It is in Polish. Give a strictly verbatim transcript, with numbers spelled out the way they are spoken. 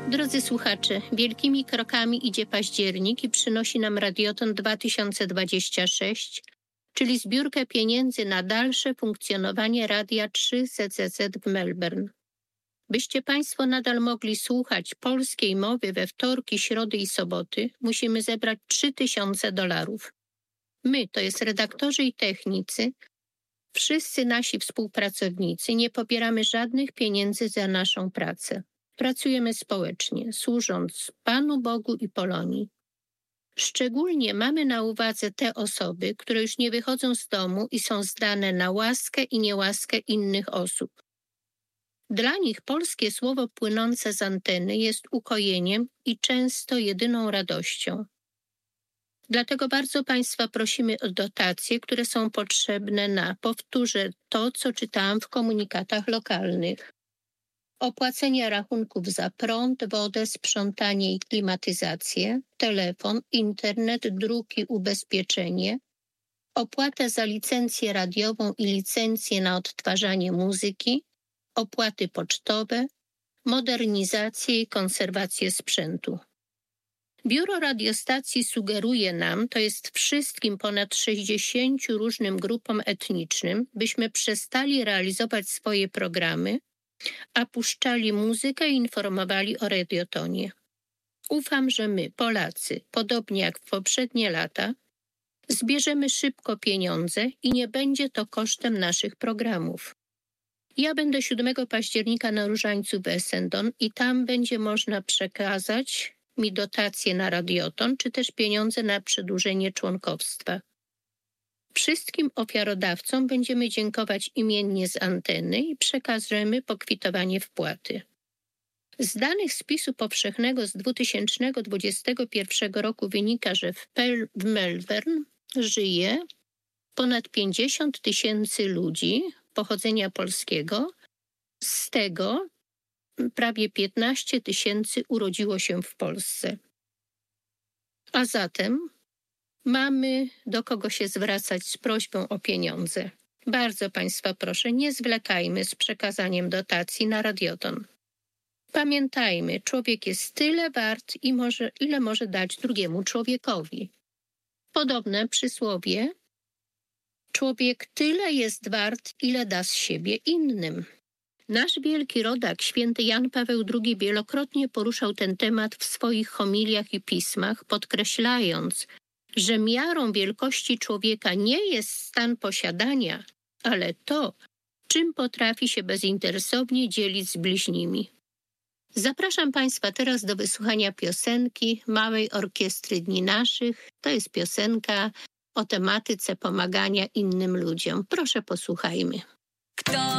Drodzy słuchacze, wielkimi krokami idzie październik i przynosi nam Radioton dwa tysiące dwudziesty szósty, czyli zbiórkę pieniędzy na dalsze funkcjonowanie Radia trzy Z Z Z w Melbourne. Byście Państwo nadal mogli słuchać polskiej mowy we wtorki, środy i soboty, musimy zebrać trzy tysiące dolarów. My, to jest redaktorzy i technicy, wszyscy nasi współpracownicy, nie pobieramy żadnych pieniędzy za naszą pracę. Pracujemy społecznie, służąc Panu Bogu i Polonii. Szczególnie mamy na uwadze te osoby, które już nie wychodzą z domu i są zdane na łaskę i niełaskę innych osób. Dla nich polskie słowo płynące z anteny jest ukojeniem i często jedyną radością. Dlatego bardzo Państwa prosimy o dotacje, które są potrzebne na, powtórzę to, co czytałam w komunikatach lokalnych. Opłacenie rachunków za prąd, wodę, sprzątanie i klimatyzację, telefon, internet, druki, ubezpieczenie, opłatę za licencję radiową i licencję na odtwarzanie muzyki, opłaty pocztowe, modernizację i konserwację sprzętu. Biuro radiostacji sugeruje nam, to jest wszystkim ponad sześćdziesięciu różnym grupom etnicznym, byśmy przestali realizować swoje programy, a puszczali muzykę i informowali o radiotonie. Ufam, że my, Polacy, podobnie jak w poprzednie lata, zbierzemy szybko pieniądze i nie będzie to kosztem naszych programów. Ja będę siódmego października na Różańcu w Essendon i tam będzie można przekazać mi dotacje na radioton, czy też pieniądze na przedłużenie członkowstwa. Wszystkim ofiarodawcom będziemy dziękować imiennie z anteny i przekażemy pokwitowanie wpłaty. Z danych spisu powszechnego z dwa tysiące dwudziestego pierwszego roku wynika, że w, Pel- w Melbourne żyje ponad pięćdziesiąt tysięcy ludzi pochodzenia polskiego, z tego prawie piętnaście tysięcy urodziło się w Polsce. A zatem mamy do kogo się zwracać z prośbą o pieniądze. Bardzo Państwa proszę, nie zwlekajmy z przekazaniem dotacji na radioton. Pamiętajmy, człowiek jest tyle wart, i może, ile może dać drugiemu człowiekowi. Podobne przysłowie: człowiek tyle jest wart, ile da z siebie innym. Nasz wielki rodak, święty Jan Paweł drugi, wielokrotnie poruszał ten temat w swoich homiliach i pismach, podkreślając, że miarą wielkości człowieka nie jest stan posiadania, ale to, czym potrafi się bezinteresownie dzielić z bliźnimi. Zapraszam Państwa teraz do wysłuchania piosenki Małej Orkiestry Dni Naszych. To jest piosenka o tematyce pomagania innym ludziom. Proszę, posłuchajmy. Kto